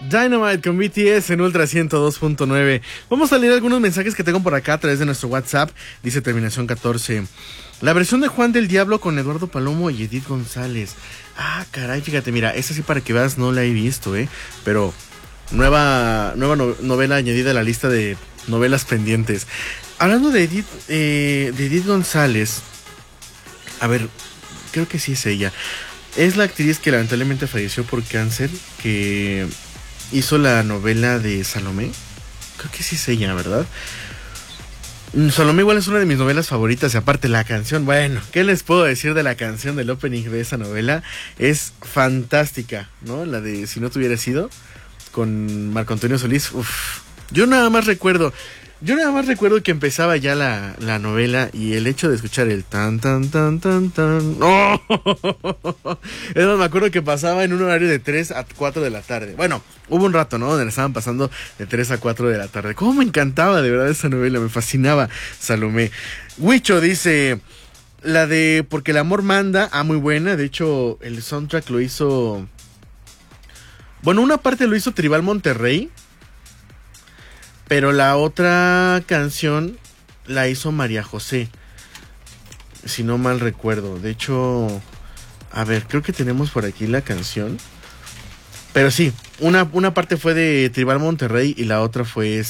Dynamite con BTS en Ultra 102.9. Vamos a leer algunos mensajes que tengo por acá a través de nuestro WhatsApp. Dice terminación 14. La versión de Juan del Diablo con Eduardo Palomo y Edith González. Ah, caray, fíjate, mira, esa sí para que veas no la he visto, pero nueva novela añadida a la lista de novelas pendientes. Hablando de Edith González, a ver, creo que sí es ella. Es la actriz que lamentablemente falleció por cáncer, que hizo la novela de Salomé. Creo que sí es ella, ¿verdad? Salomé igual es una de mis novelas favoritas. Y aparte la canción, bueno, ¿qué les puedo decir de la canción del opening de esa novela? Es fantástica, ¿no? La de Si no te hubiera sido, con Marco Antonio Solís. Uf. Yo nada más recuerdo que empezaba ya la novela y el hecho de escuchar el tan tan tan tan tan. ¡Oh! Es más, me acuerdo que pasaba en un horario de 3 a 4 de la tarde. Bueno, hubo un rato, ¿no? Donde la estaban pasando de 3 a 4 de la tarde. ¿Cómo me encantaba de verdad esa novela? Me fascinaba Salomé. Huicho dice, la de Porque el amor manda, muy buena. De hecho, el soundtrack lo hizo... Bueno, una parte lo hizo Tribal Monterrey, pero la otra canción la hizo María José, si no mal recuerdo. De hecho, a ver, creo que tenemos por aquí la canción. Pero sí, una parte fue de Tribal Monterrey y la otra fue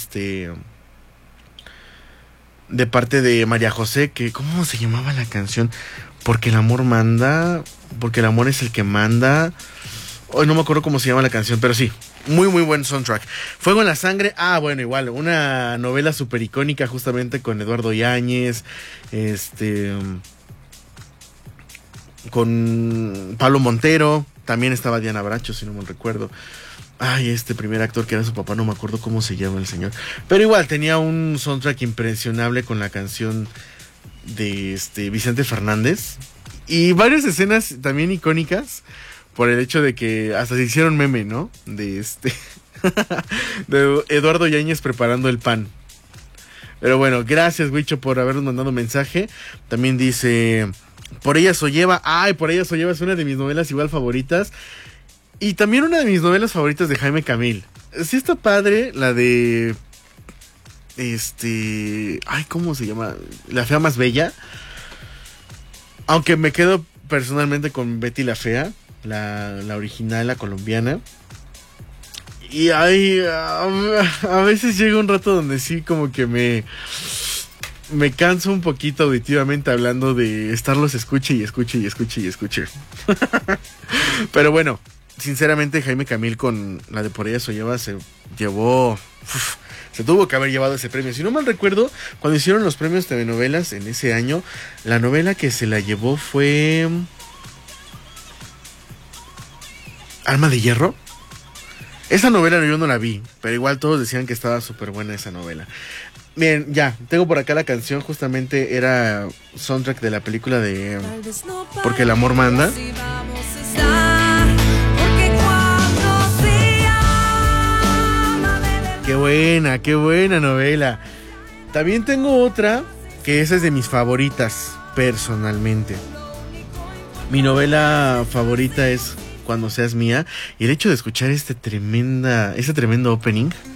de parte de María José, que ¿cómo se llamaba la canción? Porque el amor manda, porque el amor es el que manda. Hoy no me acuerdo cómo se llama la canción, pero sí, muy muy buen soundtrack. Fuego en la sangre, bueno, igual, una novela súper icónica justamente con Eduardo Yáñez, con Pablo Montero, también estaba Diana Bracho, si no me recuerdo. Este primer actor que era su papá, no me acuerdo cómo se llama el señor. Pero igual, tenía un soundtrack impresionable con la canción de Vicente Fernández. Y varias escenas también icónicas, por el hecho de que hasta se hicieron meme, ¿no? De de Eduardo Yáñez preparando el pan. Pero bueno, gracias, Huicho, por habernos mandado un mensaje. También dice, Por ella Solleva. Por ella Solleva es una de mis novelas igual favoritas. Y también una de mis novelas favoritas de Jaime Camil. Sí está padre la de... ¿cómo se llama? La fea más bella. Aunque me quedo personalmente con Betty la Fea, la original, la colombiana. Y a veces llega un rato donde sí como que me canso un poquito auditivamente hablando de estarlos escuche y escuche y escuche y escuche. Pero bueno, sinceramente Jaime Camil con la de Por ella Solleva se llevó... se tuvo que haber llevado ese premio. Si no mal recuerdo, cuando hicieron los premios TV novelas en ese año, la novela que se la llevó fue... Alma de Hierro. Esa novela yo no la vi, pero igual todos decían que estaba súper buena esa novela. Bien, ya, tengo por acá la canción, justamente era soundtrack de la película de Porque el amor manda. Qué buena novela. También tengo otra, que esa es de mis favoritas, personalmente. Mi novela favorita es Cuando seas mía. Y el hecho de escuchar este tremendo opening